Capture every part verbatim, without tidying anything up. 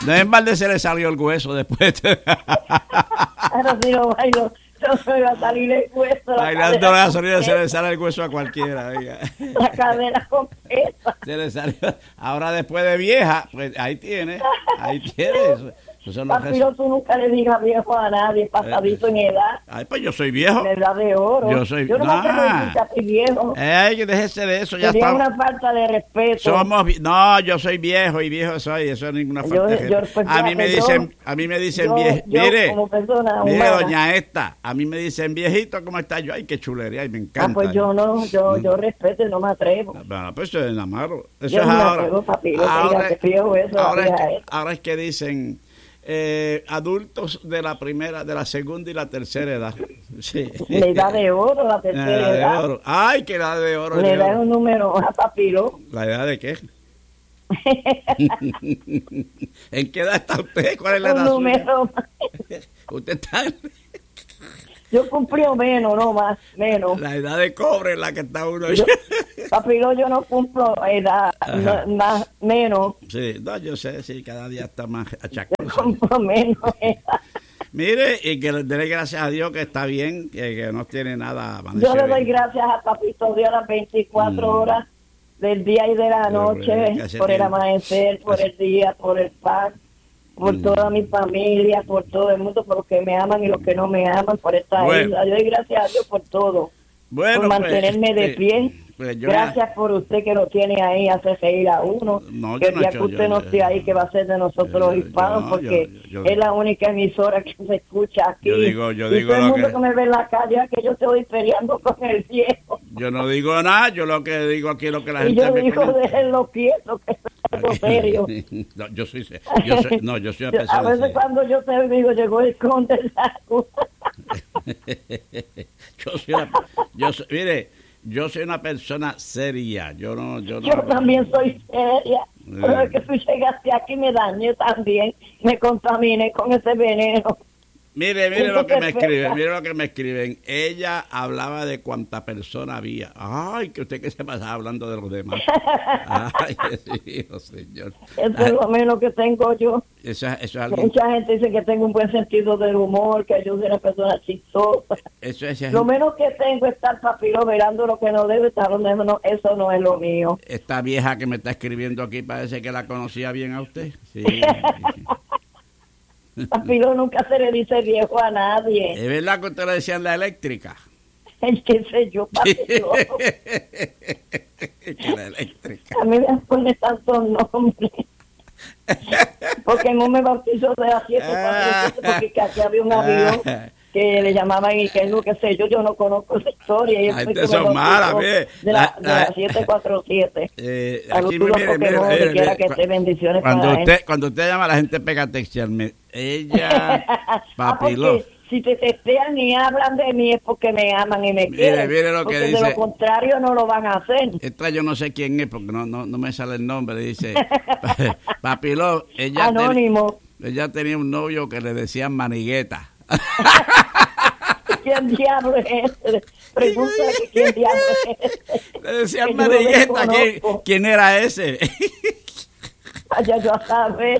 No en balde se le salió el hueso después. Ahora sí lo bailo. No me va a salir el hueso. Bailando la gasolina se le sale el hueso a cualquiera. Oiga. La cadera completa. Se le salió. Ahora después de vieja, pues ahí tiene. Ahí tiene eso. Papiro, tú nunca le digas viejo a nadie, pasadito eh, en edad. Ay, pues yo soy viejo. En edad de oro. Yo soy Yo no nah. me quiero a ti viejo. Ay, déjese de eso. Ya Sería está. una falta de respeto. Somos, no, yo soy viejo y viejo soy. Eso no es ninguna falta yo, de respeto. Pues, a mí me dicen, yo, a mí me dicen viejo. Mire, como persona mire, humana. doña esta, a mí me dicen viejito, ¿cómo está? Yo, ay, qué chulería, y me encanta. Ah, pues yo no, yo, yo respeto y no me atrevo. Bueno, pues eso es en amaro. Eso yo es no ahora. Me atrevo, papiro, ahora, que frío eso, ahora, es que, ahora es que dicen. Eh, adultos de la primera, de la segunda y la tercera edad. Sí. La edad de oro, la tercera la edad. edad. De oro. Ay, que edad de oro. La edad es un número, a papiro. ¿La edad de qué? ¿En qué edad está usted? ¿Cuál es la un edad número suya? Usted está... Yo cumplí menos, no más, menos. La edad de cobre es la que está uno. Yo, papiro, yo no cumplo edad, no, más, menos. Sí, no, yo sé, sí, cada día está más achacoso. Yo cumplo menos edad. Mire, y que le dé gracias a Dios que está bien, que, que no tiene nada. Yo le doy gracias a Papito Dios las veinticuatro mm. horas del día y de la noche, por el amanecer, por el día, por el paz. Por mm. toda mi familia, por todo el mundo, por los que me aman y los que no me aman, por esta bueno. isla. Yo doy gracias a Dios por todo, bueno, por mantenerme pues, de pie. Pues gracias me... por usted que lo tiene ahí, hace reír a uno. No, que el día no, que usted yo, no esté ahí, que va a ser de nosotros yo, los hispanos, no, porque yo, yo, es la única emisora que se escucha aquí. Yo digo, yo y digo todo el mundo que... que me ve en la calle, que yo estoy peleando con el viejo. Yo no digo nada, yo lo que digo aquí es lo que la y gente yo me digo, déjenlo quieto, que algo serio. No, yo soy, yo soy, no, yo soy una persona. A veces seria. Cuando yo te digo, llegó el conde yo soy una, yo soy, mire, yo soy una persona seria. Yo no, yo no. Yo también soy seria. Eh. Pero es que tú llegaste aquí me dañé también, me contaminé con ese veneno. Mire, mire lo que me escriben, mire lo que me escriben. Ella hablaba de cuánta persona había. Ay, que usted que se pasaba hablando de los demás. Ay, Dios, señor. Eso es lo menos que tengo yo. Eso, eso es algo... Mucha gente dice que tengo un buen sentido del humor, que yo soy una persona chistosa. Eso es... Lo menos que tengo es estar papiro mirando lo que no debe estar, donde no, eso no es lo mío. Esta vieja que me está escribiendo aquí parece que la conocía bien a usted. Sí. Papiro nunca se le dice viejo a nadie. ¿Es verdad que usted le decían la eléctrica? El que sé yo, papiro. Que la eléctrica. A mí me ponen tantos nombres. Porque no me bautizó de las siete cuatro siete, porque aquí había un avión que le llamaban y que no, qué sé yo, yo no conozco esa historia. Y la gente son malas, de la, la, de la siete cuatro siete. Eh, aquí mire, mire, mire, no, mire, mire, que esté bendiciones cuando para usted, gente. Cuando usted llama a la gente pega textearme. Ella, papilo. Ah, si te testean y hablan de mí es porque me aman y me mire, quieren. Mire lo porque que dice. De lo contrario no lo van a hacer. Esta yo no sé quién es porque no, no, no me sale el nombre. Dice, papilo, ella, Anónimo. Ten, ella tenía un novio que le decían manigueta. ¿Quién diablo es ese? Pregúntale que quién diablo es ese. Le decían manigueta. ¿Quién, ¿Quién era ese? Vaya yo a saber.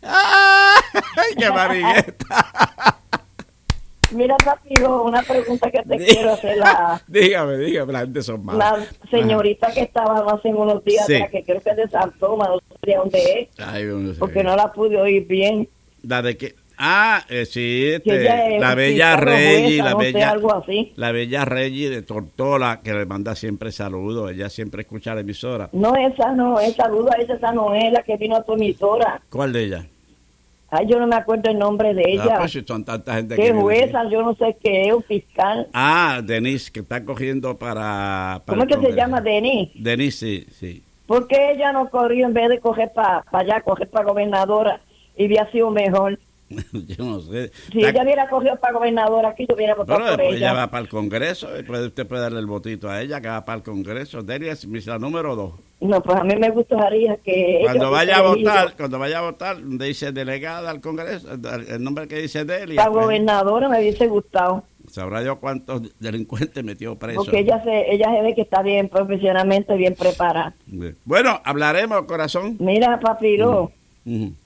¡Ay, qué manigueta! Mira, Papiro, una pregunta que te quiero hacer. La, dígame, dígame, la gente son malas. La señorita Ajá. que estaba hace unos días, sí. que creo que es de San Tomás, no sé de dónde es, Ay, no sé. Porque no la pude oír bien. ¿La de qué? Ah, eh, sí, este, la Bella Reggie, la no Bella, sé, algo así. La Bella Reggie de Tortola, que le manda siempre saludos, ella siempre escucha la emisora. No, esa no, es saludo a esa, esa no es la que vino a tu emisora. ¿Cuál de ella? Ay, yo no me acuerdo el nombre de ella. Ah, pues si son tanta gente que jueza, yo no sé qué es, un fiscal. Ah, Denise, que está cogiendo para... para ¿Cómo es que Congreso. Se llama Denise? Denise, sí, sí. ¿Por qué ella no corrió en vez de coger para pa allá, coger para gobernadora y hubiera sido mejor? Yo no sé. Si está... ella hubiera cogido para gobernadora aquí, yo hubiera votado bueno, por ella. Ella va para el Congreso, puede, usted puede darle el votito a ella, que va para el Congreso. Delia es la número dos. No, pues a mí me gustaría que... Cuando vaya a votar, cuando vaya a votar, dice delegada al Congreso, el nombre que dice Delia. La pues, gobernadora me hubiese gustado. Sabrá yo cuántos delincuentes metió preso. Porque ella se, ella se ve que está bien profesionalmente, bien preparada. Bueno, hablaremos, corazón. Mira, Papiro. Uh-huh.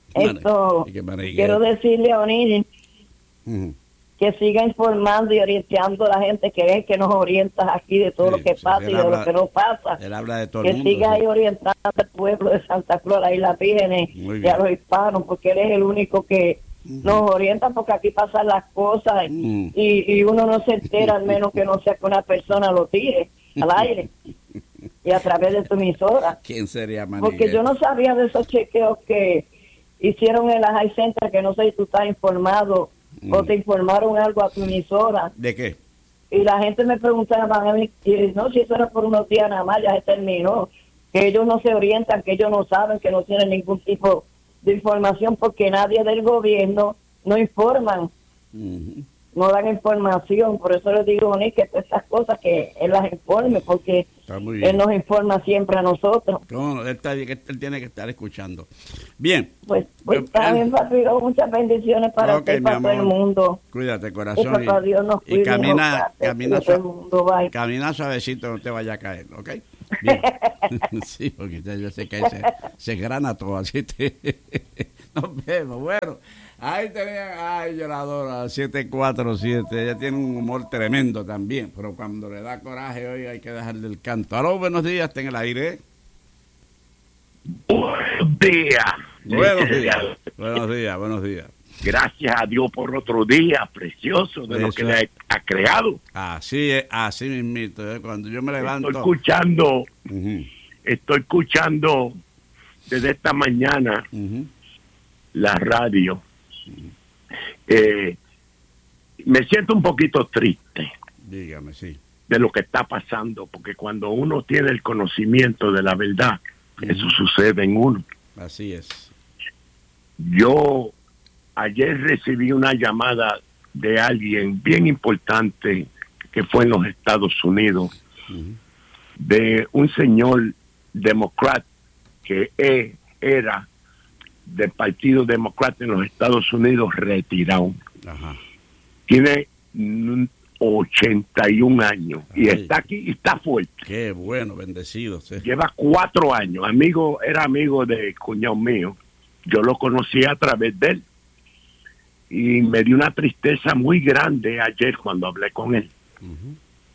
Esto, quiero decirle a O'Neill uh-huh. que siga informando y orientando a la gente, que es que nos orientas aquí de todo sí, lo que sí, pasa y de habla, lo que no pasa. Él habla de todo que el mundo, siga sí. ahí orientando al pueblo de Santa Cruz, a las Islas Vírgenes y a los hispanos, porque él es el único que uh-huh. nos orienta, porque aquí pasan las cosas uh-huh. y, y uno no se entera, al menos que no sea que una persona lo tire al aire y a través de tu emisora. ¿Quién sería Maniguel? Porque yo no sabía de esos chequeos que hicieron en la High Center, que no sé si tú estás informado mm. o te informaron algo a tu emisora. ¿De qué? Y la gente me preguntaba a mí, no, si eso era por unos días nada más, ya se terminó, que ellos no se orientan, que ellos no saben, que no tienen ningún tipo de información, porque nadie del gobierno no informan. Mm-hmm. No dan información, por eso les digo, Nick, que todas estas cosas que él las informe, porque él nos informa siempre a nosotros. No, él, está, él tiene que estar escuchando. Bien. Pues, pues está bien, papi, muchas bendiciones para okay, usted y para todo el mundo. Cuídate, corazón. Y, y, Dios nos y camina, parte, camina, suave, camina suavecito, no te vaya a caer, ¿ok? Bien. Sí, porque yo sé que se, se grana todo, así te... Nos vemos, bueno. Ahí tenían, ay, yo la adoro, siete cuatro siete, ella tiene un humor tremendo también, pero cuando le da coraje hoy hay que dejarle el canto. Aló, buenos días, está en el aire. Buenos días. Buenos días, buenos días, buenos días. Gracias a Dios por otro día precioso de Eso lo que le ha creado. Así es, así mismito, ¿eh? Cuando yo me levanto. Estoy escuchando, uh-huh. estoy escuchando desde esta mañana uh-huh. la radio. Eh, me siento un poquito triste. Dígame, sí. De lo que está pasando, porque cuando uno tiene el conocimiento de la verdad, uh-huh. eso sucede en uno. Así es. Yo ayer recibí una llamada de alguien bien importante que fue en los Estados Unidos, uh-huh. de un señor demócrata que e, era del Partido Demócrata en los Estados Unidos, retirado. Ajá. Tiene ochenta y un años. Ay. Y está aquí y está fuerte. Qué bueno, bendecido. Sí. Lleva cuatro años. Amigo, era amigo de cuñado mío. Yo lo conocí a través de él. Y me dio una tristeza muy grande ayer cuando hablé con él. Uh-huh.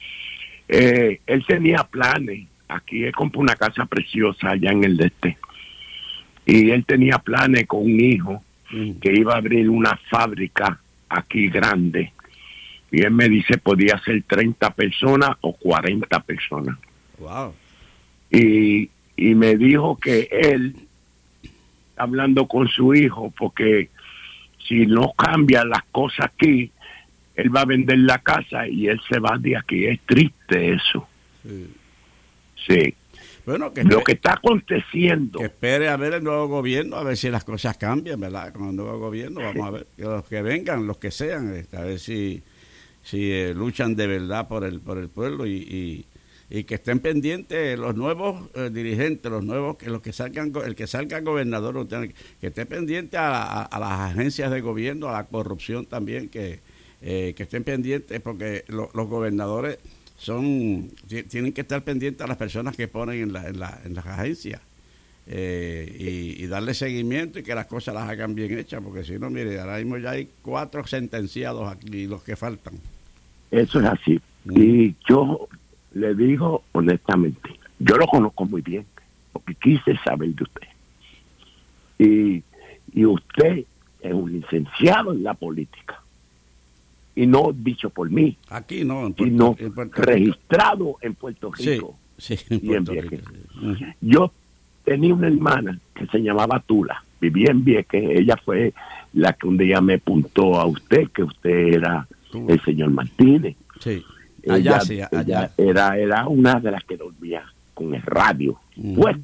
Eh, él tenía planes. Aquí él compró una casa preciosa allá en el este. Y él tenía planes con un hijo mm. que iba a abrir una fábrica aquí grande. Y él me dice, podía ser treinta personas o cuarenta personas. Wow. Y, y me dijo que él, hablando con su hijo, porque si no cambia las cosas aquí, él va a vender la casa y él se va de aquí. Es triste eso. Sí. Sí. Bueno, que lo que está aconteciendo. Que espere a ver el nuevo gobierno, a ver si las cosas cambian, ¿verdad? Con el nuevo gobierno, vamos a ver, que los que vengan, los que sean, a ver si, si eh, luchan de verdad por el por el pueblo y, y, y que estén pendientes los nuevos eh, dirigentes, los nuevos, que los que salgan, el que salga gobernador, que esté pendiente a, a, a las agencias de gobierno, a la corrupción también, que, eh, que estén pendientes, porque lo, los gobernadores son tienen que estar pendientes a las personas que ponen en, la, en, la, en las agencias eh, y, y darle seguimiento y que las cosas las hagan bien hechas, porque si no, mire, ahora mismo ya hay cuatro sentenciados aquí, los que faltan. Eso es así. Mm. Y yo le digo honestamente, yo lo conozco muy bien, porque quise saber de usted. Y, y usted es un licenciado en la política. Y no dicho por mí. Aquí no, en Puerto, sino en Puerto registrado en Puerto Rico. Sí, sí, en Puerto y en Rico. Sí. Uh-huh. Yo tenía una hermana que se llamaba Tula, vivía en Vieques. Ella fue la que un día me apuntó a usted, que usted era Tula. El señor Martínez. Sí, allá ella, sí, allá. Ella era, era una de las que dormía con el radio. Uh-huh. Pues,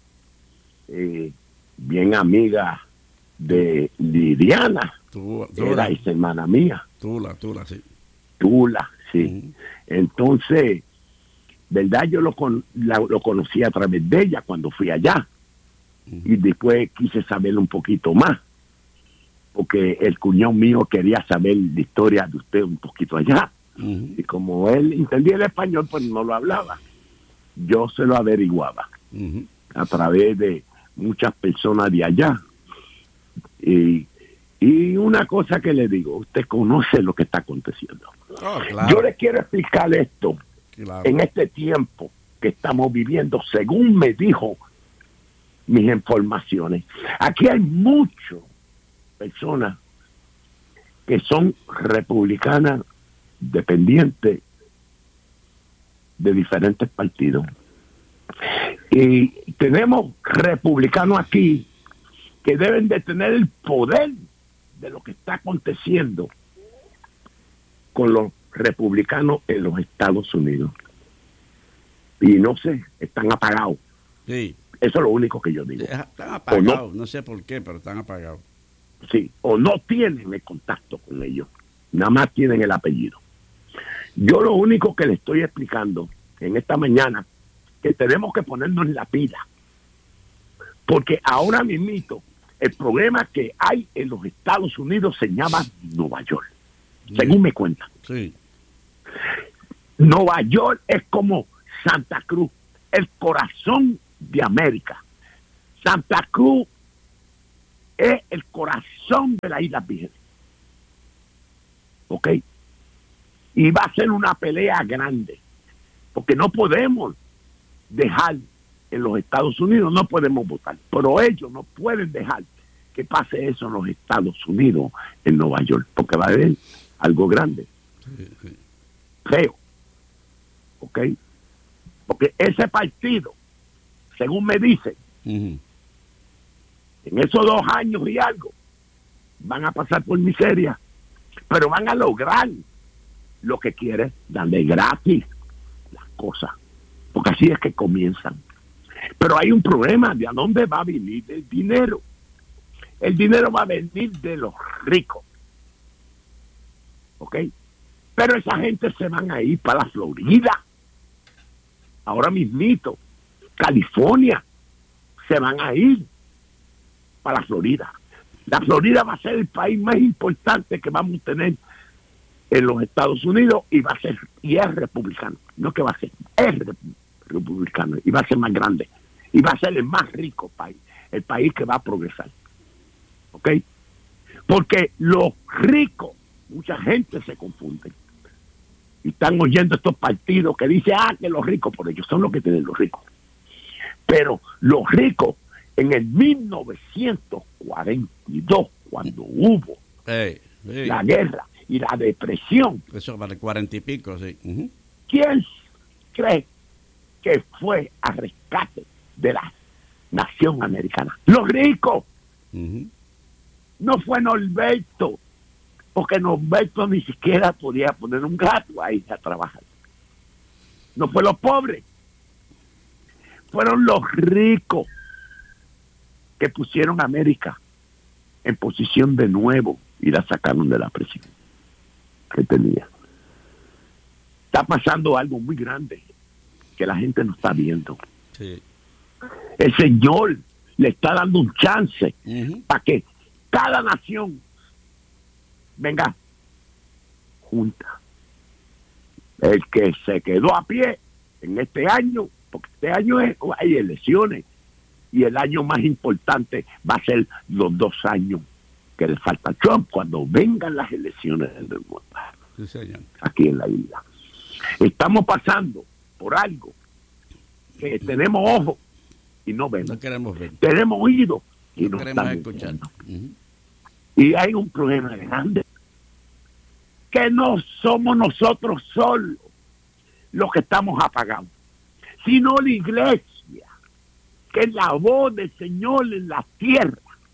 eh, bien amiga de Liliana. Tula, Tula. Era esa hermana mía. Tula, Tula, sí. Tula, sí. Uh-huh. Entonces, ¿verdad? Yo lo, con, la, lo conocí a través de ella cuando fui allá. Uh-huh. Y después quise saber un poquito más. Porque el cuñado mío quería saber la historia de usted un poquito allá. Uh-huh. Y como él entendía el español, pues no lo hablaba. Yo se lo averiguaba. Uh-huh. A través de muchas personas de allá. Y, y una cosa que le digo, usted conoce lo que está aconteciendo. Oh, claro. Yo le quiero explicar esto Claro. en este tiempo que estamos viviendo, según me dijo mis informaciones. Aquí hay muchas personas que son republicanas dependientes de diferentes partidos. Y tenemos republicanos aquí que deben de tener el poder de lo que está aconteciendo con los republicanos en los Estados Unidos. Y no sé, están apagados. Sí. Eso es lo único que yo digo. Están apagados, no, no sé por qué, pero están apagados. Sí, o no tienen el contacto con ellos, nada más tienen el apellido. Yo lo único que le estoy explicando en esta mañana, que tenemos que ponernos en la pila, porque ahora mismito el problema que hay en los Estados Unidos se llama Nueva York, sí. Según me cuentan. Sí. Nueva York es como Santa Cruz, el corazón de América. Santa Cruz es el corazón de la Isla Virgen. ¿Ok? Y va a ser una pelea grande, porque no podemos dejar en los Estados Unidos, no podemos votar, pero ellos no pueden dejar que pase eso en los Estados Unidos, en Nueva York, porque va a haber algo grande. Sí, sí. Feo. ¿Ok? Porque ese partido, según me dicen, uh-huh. en esos dos años y algo, van a pasar por miseria, pero van a lograr lo que quieren, darle gratis las cosas, porque así es que comienzan. Pero hay un problema de a dónde va a venir el dinero. El dinero va a venir de los ricos, ¿ok? Pero esa gente se van a ir para la Florida, ahora mismito, California, se van a ir para la Florida. La Florida va a ser el país más importante que vamos a tener en los Estados Unidos, y va a ser, y es republicano, no que va a ser, es republicano, y va a ser más grande, y va a ser el más rico país, el país que va a progresar. ¿Ok? Porque los ricos, mucha gente se confunde, y están oyendo estos partidos que dicen, ah, que los ricos, por ellos son los que tienen los ricos. Pero los ricos, en el mil novecientos cuarenta y dos, cuando hubo hey, hey. la guerra y la depresión. Eso para el cuarenta y pico, sí. Uh-huh. ¿Quién cree que fue a rescate de la nación americana? Los ricos. Uh-huh. No fue Norberto, porque Norberto ni siquiera podía poner un gato ahí a trabajar. No fue los pobres. Fueron los ricos que pusieron a América en posición de nuevo y la sacaron de la presión que tenía. Está pasando algo muy grande que la gente no está viendo. Sí. El Señor le está dando un chance uh-huh. para que cada nación venga junta. El que se quedó a pie en este año, porque este año es, hay elecciones, y el año más importante va a ser los dos años que le falta a Trump, cuando vengan las elecciones del mundo. Sí, señor. Aquí en la isla. Estamos pasando por algo que tenemos ojos y no vemos. No queremos ver. Tenemos oídos y no, no queremos estamos escuchar. Uh-huh. Y hay un problema grande, que no somos nosotros solos los que estamos apagados, sino la iglesia, que es la voz del Señor en la tierra.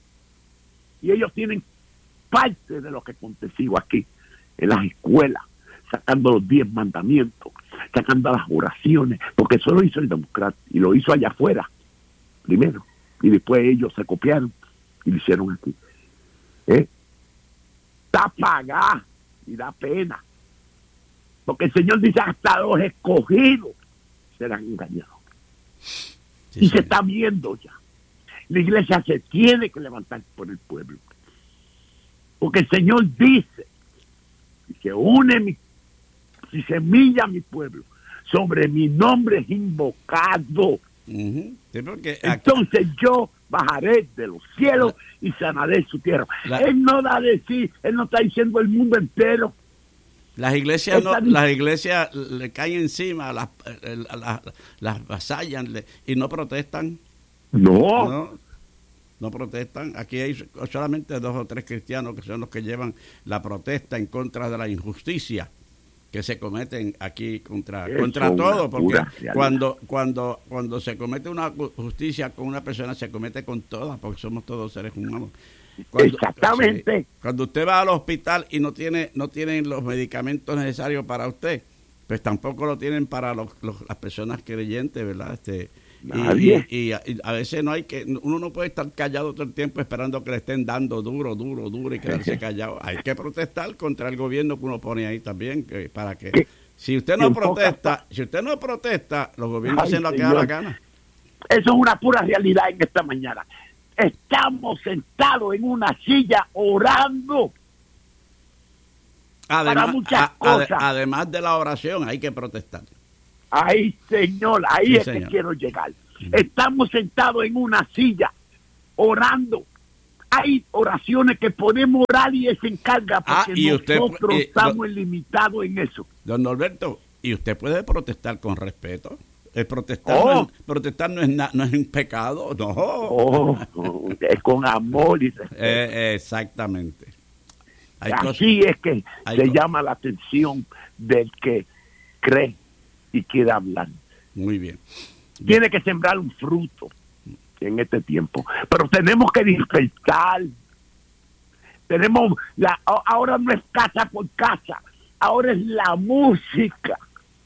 Y ellos tienen parte de lo que aconteció aquí, en las escuelas, sacando los diez mandamientos, sacando las oraciones, porque eso lo hizo el demócrata, y lo hizo allá afuera, primero, y después ellos se copiaron y lo hicieron aquí. ¿Eh? Está apagada y da pena, porque el Señor dice, hasta los escogidos serán engañados. Sí, y sí. Se está viendo ya. La iglesia se tiene que levantar por el pueblo, porque el Señor dice, si se une mi, si se semilla mi pueblo, sobre mi nombre es invocado. Uh-huh. Sí, porque entonces aquí... yo bajaré de los cielos y sanaré su tierra. La, él no da de sí, él no está diciendo el mundo entero. Las iglesias no, las iglesias le caen encima, las, las, las vasallan y no protestan. No. no. No protestan. Aquí hay solamente dos o tres cristianos que son los que llevan la protesta en contra de la injusticia que se cometen aquí contra Eso contra todo, porque cuando cuando cuando se comete una justicia con una persona se comete con todas, porque somos todos seres humanos. Cuando, Exactamente. Sí, cuando usted va al hospital y no tiene no tienen los medicamentos necesarios para usted, pues tampoco lo tienen para los, los, las personas creyentes, ¿verdad? Este Nadie. Y, y, y a veces no hay que, uno no puede estar callado todo el tiempo esperando que le estén dando duro, duro, duro y quedarse callado. Hay que protestar contra el gobierno que uno pone ahí también, que, para que ¿Qué? si usted no protesta, si usted no protesta, los gobiernos Ay, hacen lo que da la gana. Eso es una pura realidad en esta mañana. Estamos sentados en una silla orando. Además, para muchas a, cosas. A, además de la oración, hay que protestar. Ahí, señor, ahí sí, es señor. que quiero llegar. Estamos sentados en una silla, orando. Hay oraciones que podemos orar y él se encarga porque ah, y nosotros usted, eh, estamos don, limitados en eso. Don Norberto, ¿y usted puede protestar con respeto? El protestar, oh. no es, protestar no es, na, no es un pecado, no. Oh, es con amor y respeto. Eh, exactamente. Hay Así cosas, es que se cosas. llama la atención del que cree y quiere hablar. Muy bien. bien. Tiene que sembrar un fruto en este tiempo. Pero tenemos que despertar. Tenemos la, ahora no es casa por casa, ahora es la música.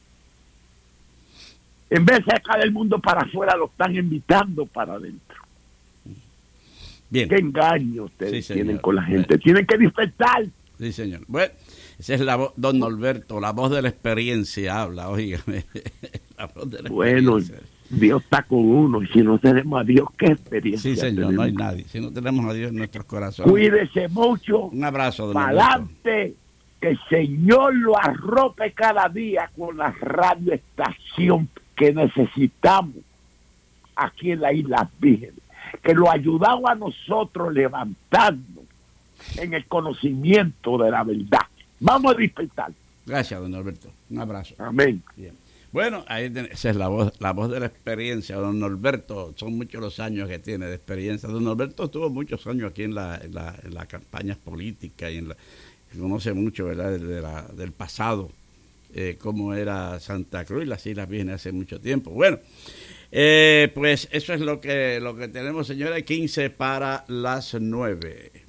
En vez de sacar el mundo para afuera, lo están invitando para adentro. Bien. Qué engaño ustedes sí, tienen con la gente. Bueno. Tienen que despertar. Sí, señor. Bueno, esa es la voz, don Norberto, la voz de la experiencia habla, oígame. La voz de la bueno, Dios está con uno, y si no tenemos a Dios, ¿qué experiencia? Sí, señor, tenemos? no hay nadie. Si no tenemos a Dios en nuestros corazones. Cuídese mucho. Un abrazo, don Norberto. Adelante, que el Señor lo arrope cada día con la radioestación que necesitamos aquí en la Isla Vírgenes, que lo ha ayudado a nosotros levantando en el conocimiento de la verdad. Vamos a despertar. Gracias, don Norberto. Un abrazo. Amén. Bien. Bueno, ahí esa es la voz, la voz de la experiencia, don Norberto. Son muchos los años que tiene de experiencia. Don Norberto estuvo muchos años aquí en la, en la, en las campañas políticas y en la, conoce mucho, ¿verdad?, de la, del pasado, eh, cómo era Santa Cruz y las Islas Vírgenes hace mucho tiempo. Bueno, eh, pues eso es lo que, lo que tenemos, señores. quince para las nueve.